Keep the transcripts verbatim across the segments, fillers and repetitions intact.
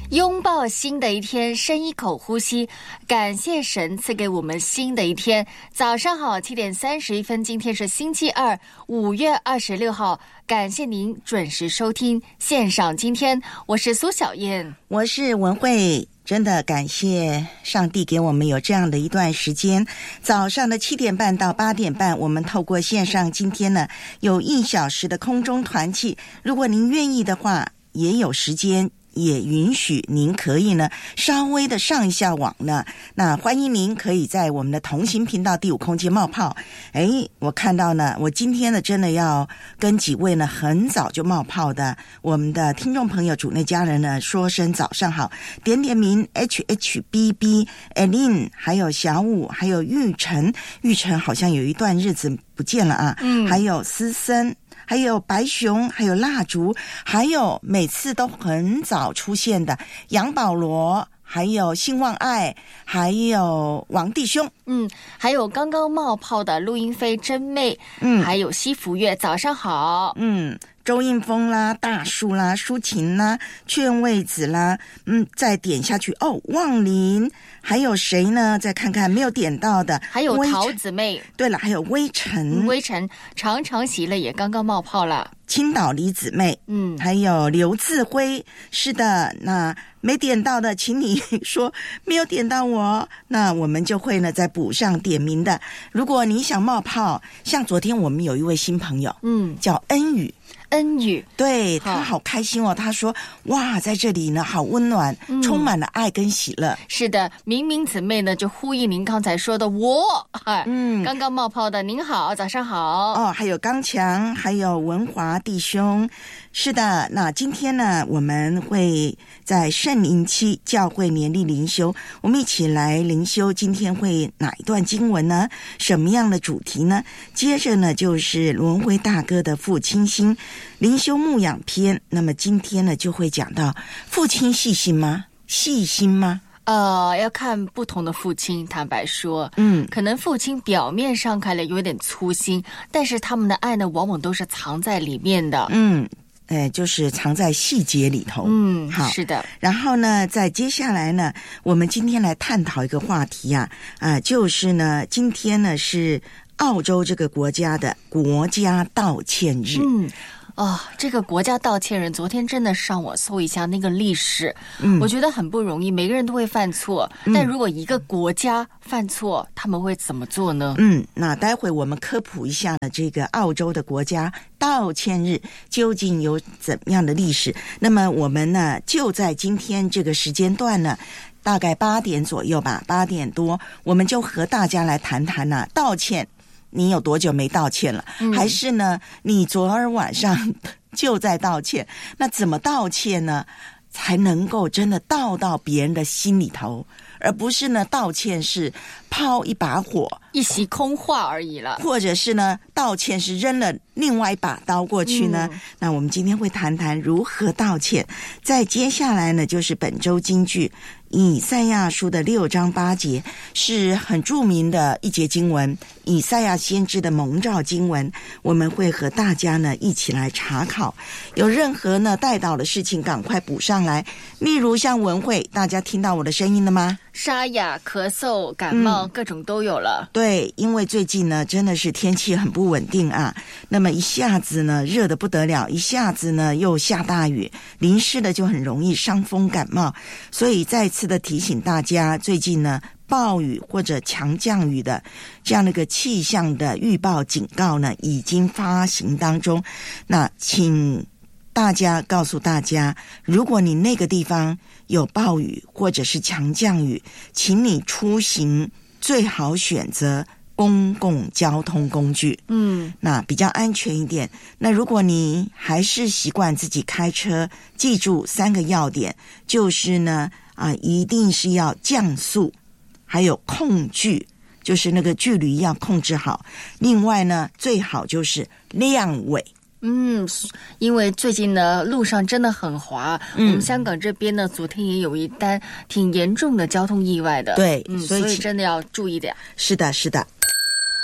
拥抱新的一天，深一口呼吸，感谢神赐给我们新的一天。早上好，七点三十一分，今天是星期二，五月二十六号。感谢您准时收听线上今天，我是苏小燕， 我是文慧。真的感谢上帝给我们有这样的一段时间，早上的七点半到八点半，我们透过线上今天呢有一小时的空中团契，如果您愿意的话，也有时间也允许您可以呢稍微的上一下网呢，那欢迎您可以在我们的同行频道第五空间冒泡。诶，我看到呢，我今天呢真的要跟几位呢很早就冒泡的我们的听众朋友主内家人呢说声早上好，点点名 H H B B Eileen 还有小五还有玉成，玉成好像有一段日子不见了啊，嗯，还有思森，还有白熊，还有蜡烛，还有每次都很早出现的杨保罗，还有兴旺爱，还有王弟兄， 嗯，还有刚刚冒泡的陆英飞真妹，嗯，还有西福月，早上好， 嗯，周应峰啦，大树啦，抒情啦，劝慰子啦，嗯，再点下去哦，望林，还有谁呢？再看看没有点到的， 还有桃子妹， 对了，还有微尘， 微尘常常喜乐也刚刚冒泡了。 青岛李姊妹，嗯，还有刘志辉，是的，那没点到的，请你说没有点到我，那我们就会呢再补上点名的。如果你想冒泡，像昨天我们有一位新朋友，嗯，叫恩宇。 恩宇， 对，他好开心哦，他说哇在这里呢好温暖，嗯，充满了爱跟喜乐。 是的，明明姊妹呢就呼应您刚才说的我，嗯，刚刚冒泡的您好，早上好哦，还有刚强，还有文华弟兄。是的，那今天呢我们会在圣灵期教会年历灵修，我们一起来灵修，今天会哪一段经文呢？什么样的主题呢？接着呢就是轮回大哥的父亲心灵修牧养篇，那么今天呢就会讲到父亲细心吗？细心吗？ 呃，要看不同的父亲，坦白说，嗯，可能父亲表面上看来有点粗心，但是他们的爱呢往往都是藏在里面的， 嗯，呃，就是藏在细节里头。 嗯， 好， 是的。 然后呢，在接下来呢，我们今天来探讨一个话题啊，啊、呃，就是呢，今天呢是澳洲这个国家的国家道歉日。 嗯。哦，这个国家道歉人，昨天真的上网搜一下那个历史，嗯，我觉得很不容易，每个人都会犯错，嗯，但如果一个国家犯错，他们会怎么做呢？ 嗯，那待会我们科普一下呢，这个澳洲的国家道歉日究竟有怎么样的历史？那么我们呢，就在今天这个时间段呢，大概八点左右吧，八点多，我们就和大家来谈谈呢，道歉。你有多久没道歉了？嗯，还是呢你昨儿晚上就在道歉？那怎么道歉呢才能够真的道到别人的心里头，而不是呢道歉是抛一把火一席空话而已了， 或者是呢道歉是扔了另外一把刀过去呢，嗯，那我们今天会谈谈如何道歉。再接下来呢就是本周金句以赛亚书的六章八节，是很著名的一节经文，以赛亚先知的蒙召经文，我们会和大家呢一起来查考，有任何呢带倒的事情赶快补上来，例如像文慧，大家听到我的声音了吗？ 沙哑、咳嗽、感冒，嗯，各种都有了。 对，因为最近呢真的是天气很不稳定啊，那么一下子呢热得不得了，一下子呢又下大雨，淋湿的就很容易伤风感冒，所以再次的提醒大家，最近呢暴雨或者强降雨的这样的一个气象的预报警告呢已经发行当中，那请大家告诉大家，如果你那个地方有暴雨或者是强降雨，请你出行最好选择公共交通工具，嗯，那比较安全一点。那如果你还是习惯自己开车，记住三个要点，就是呢啊，一定是要降速，还有控距，就是那个距离要控制好。另外呢，最好就是亮尾。 嗯，因为最近呢路上真的很滑，嗯，我们香港这边呢昨天也有一单挺严重的交通意外的， 对， 嗯， 所以所以真的要注意点。 是的，是的。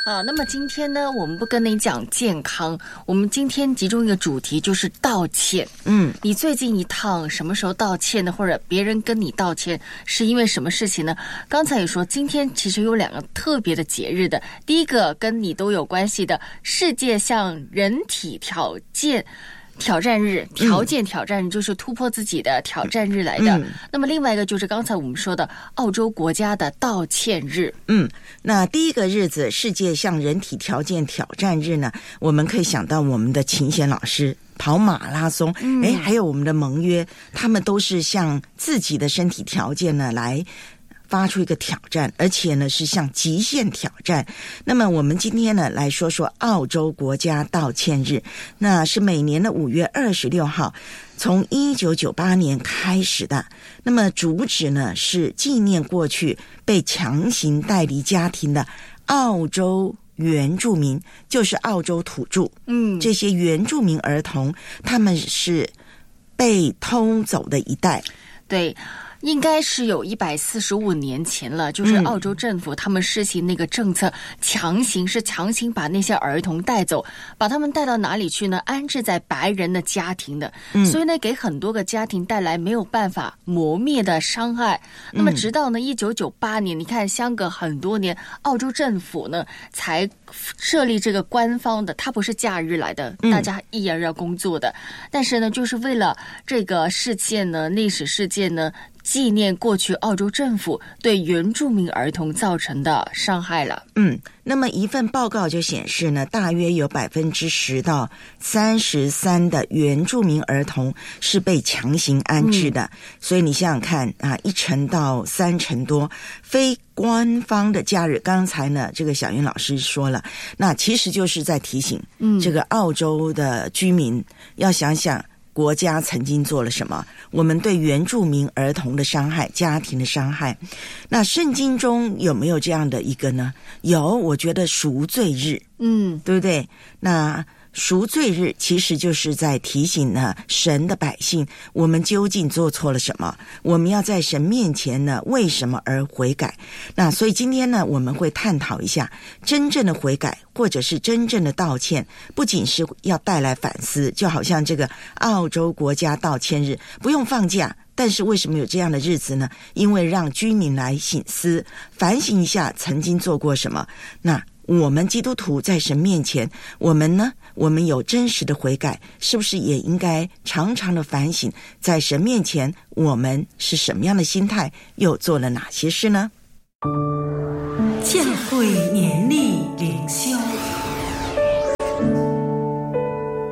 啊，那么今天呢，我们不跟你讲健康，我们今天集中一个主题就是道歉。 嗯， 你最近一趟什么时候道歉呢？或者别人跟你道歉是因为什么事情呢？刚才也说，今天其实有两个特别的节日的，第一个跟你都有关系的世界向人体条件挑战日，条件挑战日就是突破自己的挑战日来的。嗯、那么另外一个就是刚才我们说的澳洲国家的道歉日。 嗯，那第一个日子世界向人体条件挑战日呢，我们可以想到我们的秦贤老师跑马拉松，嗯、诶还有我们的盟约，他们都是向自己的身体条件呢来发出一个挑战，而且呢是向极限挑战。那么我们今天呢来说说澳洲国家道歉日，那是每年的五月二十六号，从一九九八年开始的。那么主旨呢是纪念过去被强行带离家庭的澳洲原住民，就是澳洲土著。嗯，这些原住民儿童，他们是被偷走的一代。 对。应该是有一百四十五年前了，就是澳洲政府他们施行那个政策，强行是强行把那些儿童带走，把他们带到哪里去呢？安置在白人的家庭的，嗯、所以呢，给很多个家庭带来没有办法磨灭的伤害。那么，直到呢一九九八年，你看相隔很多年，澳洲政府呢才设立这个官方的，它不是假日来的，大家依然要工作的，嗯、但是呢，就是为了这个事件呢，历史事件呢。纪念过去澳洲政府对原住民儿童造成的伤害了。 嗯，那么一份报告就显示呢，大约有百分之十到三十三的原住民儿童是被强行安置的。嗯、所以你想想看啊，一成到三成多非官方的假日。刚才呢，这个小云老师说了，那其实就是在提醒，嗯，这个澳洲的居民要想想。国家曾经做了什么？我们对原住民儿童的伤害、家庭的伤害，那圣经中有没有这样的一个呢？有，我觉得赎罪日，嗯，对不对？那赎罪日其实就是在提醒呢神的百姓，我们究竟做错了什么？我们要在神面前呢为什么而悔改？那所以今天呢我们会探讨一下真正的悔改或者是真正的道歉，不仅是要带来反思，就好像这个澳洲国家道歉日不用放假，但是为什么有这样的日子呢？因为让居民来省思反省一下曾经做过什么。那我们基督徒在神面前，我们呢我们有真实的悔改，是不是也应该常常的反省，在神面前我们是什么样的心态，又做了哪些事呢？ 教会年历灵修，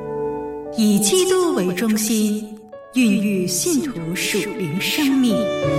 以基督为中心，孕育信徒属灵生命。